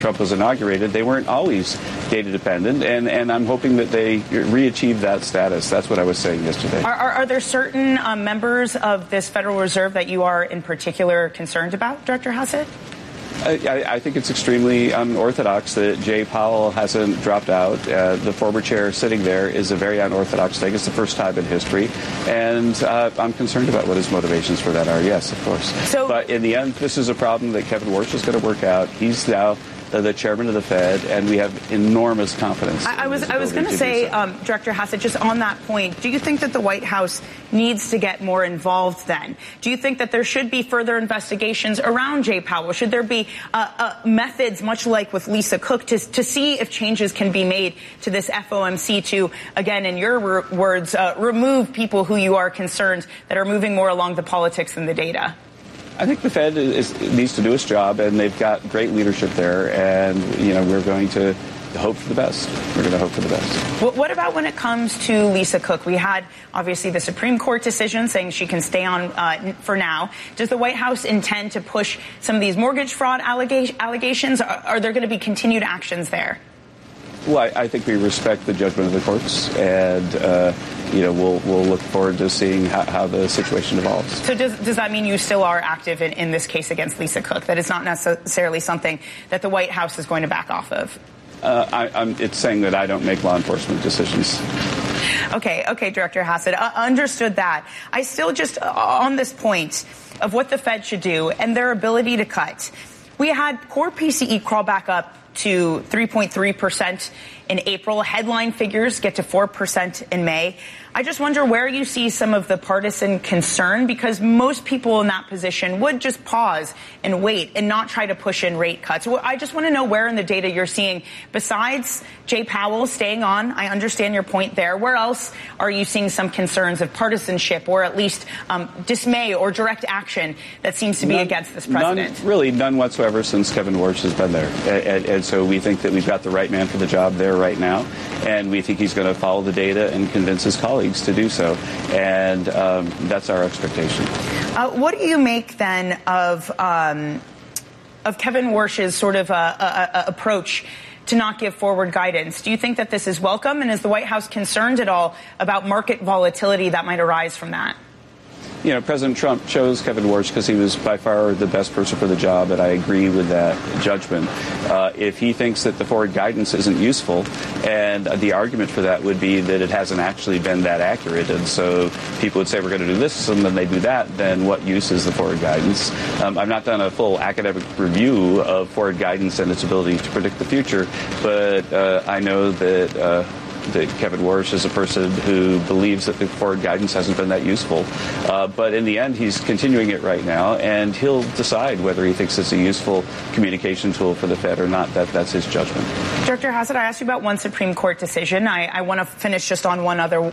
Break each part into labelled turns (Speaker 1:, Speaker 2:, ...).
Speaker 1: Trump was inaugurated, they weren't always data dependent, and I'm hoping that they re-achieve that status. That's what I was saying yesterday.
Speaker 2: Are there certain members of this Federal Reserve that you are in particular concerned about, Director Hassett?
Speaker 1: I think it's extremely unorthodox that Jay Powell hasn't dropped out. The former chair sitting there is a very unorthodox thing. It's the first time in history. And I'm concerned about what his motivations for that are, yes, of course. But in the end, this is a problem that Kevin Warsh is going to work out. He's now the chairman of the Fed, and we have enormous confidence.
Speaker 2: I was going to say, Director Hassett, just on that point, do you think that the White House needs to get more involved then? Do you think that there should be further investigations around Jay Powell? Should there be methods, much like with Lisa Cook, to see if changes can be made to this FOMC to, again, in your words, remove people who you are concerned that are moving more along the politics than the data?
Speaker 1: I think the Fed needs to do its job, and they've got great leadership there, and, we're going to hope for the best. We're going to hope for the best.
Speaker 2: What about when it comes to Lisa Cook? We had, obviously, the Supreme Court decision saying she can stay on for now. Does the White House intend to push some of these mortgage fraud allegations? Are there going to be continued actions there?
Speaker 1: Well, I think we respect the judgment of the courts, and we'll look forward to seeing how the situation evolves.
Speaker 2: So does that mean you still are active in this case against Lisa Cook? That it's not necessarily something that the White House is going to back off of?
Speaker 1: It's saying that I don't make law enforcement decisions.
Speaker 2: Okay, Director Hassett, understood that. I still just, on this point of what the Fed should do and their ability to cut, we had core PCE crawl back up to 3.3% in April. Headline figures get to 4% in May. I just wonder where you see some of the partisan concern, because most people in that position would just pause and wait and not try to push in rate cuts. Well, I just want to know where in the data you're seeing, besides Jay Powell staying on, I understand your point there, where else are you seeing some concerns of partisanship or at least dismay or direct action that seems to be against this president?
Speaker 1: None whatsoever since Kevin Warsh has been there. And so we think that we've got the right man for the job there right now, and we think he's going to follow the data and convince his colleagues to do so, and that's our expectation.
Speaker 2: What do you make then of Kevin Warsh's sort of approach to not give forward guidance? Do you think that this is welcome, and is the White House concerned at all about market volatility that might arise from that?
Speaker 1: President Trump chose Kevin Warsh because he was by far the best person for the job, and I agree with that judgment. If he thinks that the forward guidance isn't useful, and the argument for that would be that it hasn't actually been that accurate, and so people would say we're going to do this, and then they do that, then what use is the forward guidance? I've not done a full academic review of forward guidance and its ability to predict the future, but I know that Kevin Warsh is a person who believes that the forward guidance hasn't been that useful. But in the end, he's continuing it right now, and he'll decide whether he thinks it's a useful communication tool for the Fed or not. That's his judgment.
Speaker 2: Director Hassett, I asked you about one Supreme Court decision. I want to finish just on one other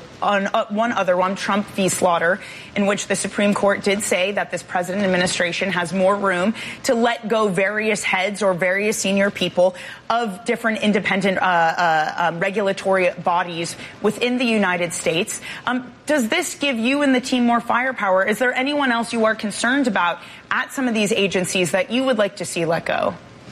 Speaker 2: one, Trump v. Slaughter, in which the Supreme Court did say that this president administration has more room to let go various heads or various senior people of different independent regulatory bodies within the United States. Does this give you and the team more firepower? Is there anyone else you are concerned about at some of these agencies that you would like to see let go?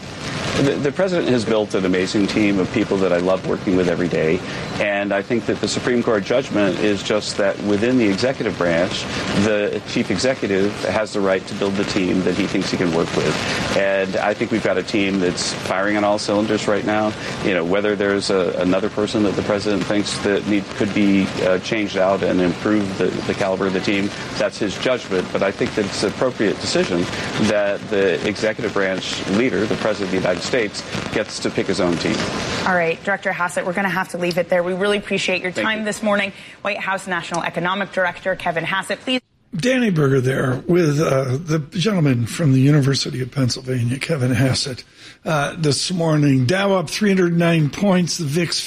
Speaker 1: The president has built an amazing team of people that I love working with every day, and I think that the Supreme Court judgment is just that within the executive branch, the chief executive has the right to build the team that he thinks he can work with. And I think we've got a team that's firing on all cylinders right now. Whether there's another person that the president thinks that could be changed out and improve the caliber of the team, that's his judgment. But I think that it's an appropriate decision that the executive branch leader, the president of the United States, gets to pick his own team.
Speaker 2: All right, Director Hassett, we're going to have to leave it there. We really appreciate your time this morning. White House National Economic Director Kevin Hassett, please.
Speaker 3: Danny Berger there with the gentleman from the University of Pennsylvania, Kevin Hassett, this morning. Dow up 309 points, the VIX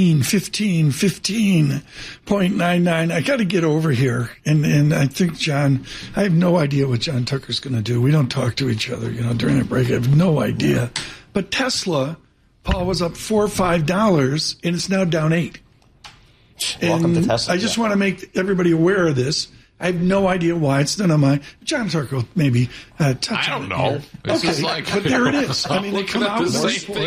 Speaker 3: 15.99. I got to get over here. And I think, John, I have no idea what John Tucker's going to do. We don't talk to each other, during the break. I have no idea. But Tesla, Paul, was up $4 or $5, and it's now down $8.
Speaker 4: Welcome to Tesla.
Speaker 3: I just want to make everybody aware of this. I have no idea why it's done on my. John Tucker will maybe touch on it.
Speaker 4: I don't know.
Speaker 3: Okay, but there it is. I mean, they come out
Speaker 4: the
Speaker 3: with
Speaker 4: same thing